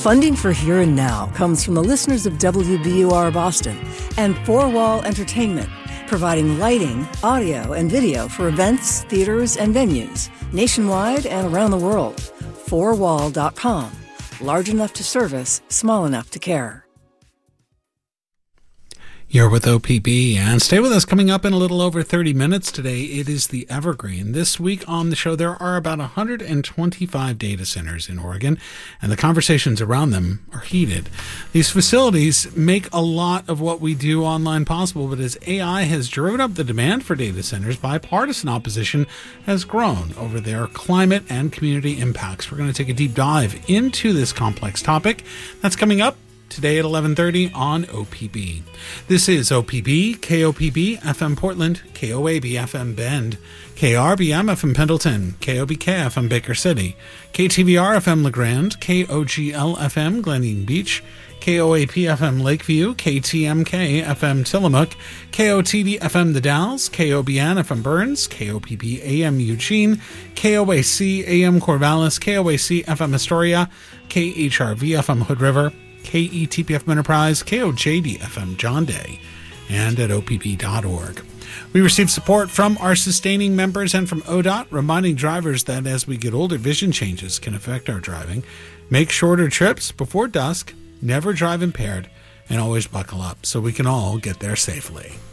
Funding for Here and Now comes from the listeners of WBUR Boston and Four Wall Entertainment, providing lighting, audio, and video for events, theaters, and venues nationwide and around the world. Fourwall.com. Large enough to service, small enough to care. You're with OPB, and stay with us. Coming up in a little over 30 minutes today, it is the Evergreen. This week on the show, there are about 125 data centers in Oregon, and the conversations around them are heated. These facilities make a lot of what we do online possible, but as AI has driven up the demand for data centers, bipartisan opposition has grown over their climate and community impacts. We're going to take a deep dive into this complex topic. That's coming up today at 11:30 on OPB. This is OPB, KOPB FM Portland, KOAB FM Bend, KRBM FM Pendleton, KOBK FM Baker City, KTVR FM LeGrand, KOGL FM Gleneen Beach, KOAP FM Lakeview, KTMK FM Tillamook, KOTD FM The Dalles, KOBN FM Burns, KOPP AM Eugene, KOAC AM Corvallis, KOAC FM Astoria, KHRV FM Hood River, KETPFM Enterprise, KOJD FM John Day, and at opb.org. We receive support from our sustaining members and from ODOT, reminding drivers that as we get older, vision changes can affect our driving. Make shorter trips before dusk, never drive impaired, and always buckle up so we can all get there safely.